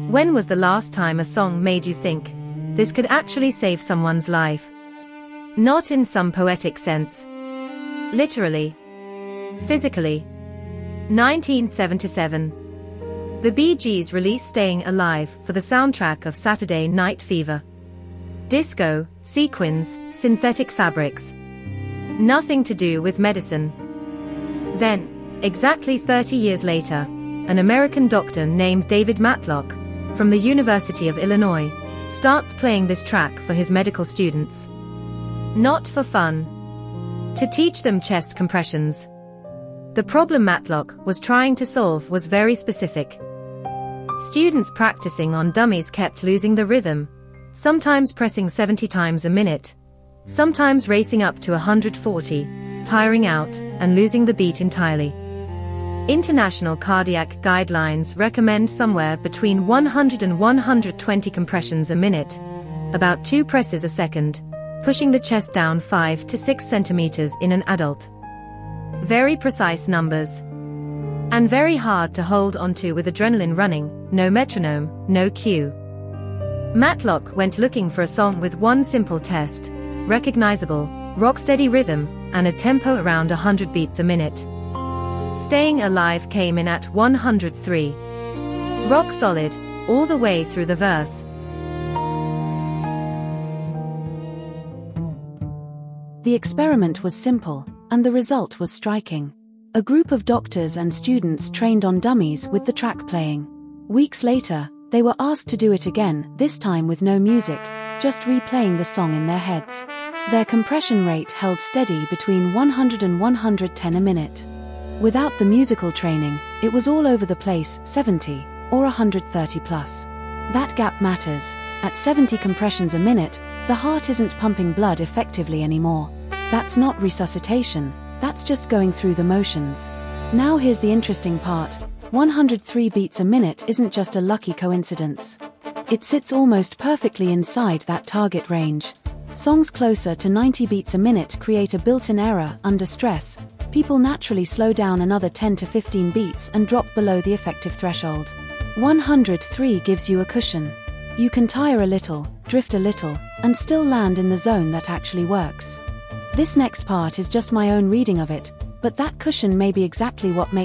When was the last time a song made you think, this could actually save someone's life? Not in some poetic sense. Literally. Physically. 1977. The Bee Gees released Staying Alive for the soundtrack of Saturday Night Fever. Disco, sequins, synthetic fabrics. Nothing to do with medicine. Then, exactly 30 years later, an American doctor named David Matlock, from the University of Illinois, starts playing this track for his medical students. Not for fun. To teach them chest compressions. The problem Matlock was trying to solve was very specific. Students practicing on dummies kept losing the rhythm, sometimes pressing 70 times a minute, sometimes racing up to 140, tiring out, and losing the beat entirely. International cardiac guidelines recommend somewhere between 100 and 120 compressions a minute, about 2 presses a second, pushing the chest down 5 to 6 centimeters in an adult. Very precise numbers. And very hard to hold onto with adrenaline running, no metronome, no cue. Matlock went looking for a song with one simple test, recognizable, rock-steady rhythm, and a tempo around 100 beats a minute. Staying Alive came in at 103. Rock solid, all the way through the verse. The experiment was simple, and the result was striking. A group of doctors and students trained on dummies with the track playing. Weeks later, they were asked to do it again, this time with no music, just replaying the song in their heads. Their compression rate held steady between 100 and 110 a minute. Without the musical training, it was all over the place, 70 or 130 plus. That gap matters. At 70 compressions a minute, the heart isn't pumping blood effectively anymore. That's not resuscitation, that's just going through the motions. Now here's the interesting part. 103 beats a minute isn't just a lucky coincidence. It sits almost perfectly inside that target range. Songs closer to 90 beats a minute create a built-in error under stress. People naturally slow down another 10 to 15 beats and drop below the effective threshold. 103 gives you a cushion. You can tire a little, drift a little, and still land in the zone that actually works. This next part is just my own reading of it, but that cushion may be exactly what makes